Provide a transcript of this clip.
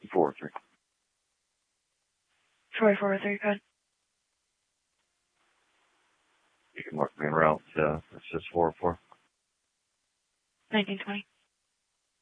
403. Troy 403, code. You can mark me en route, that's just 404. 1920.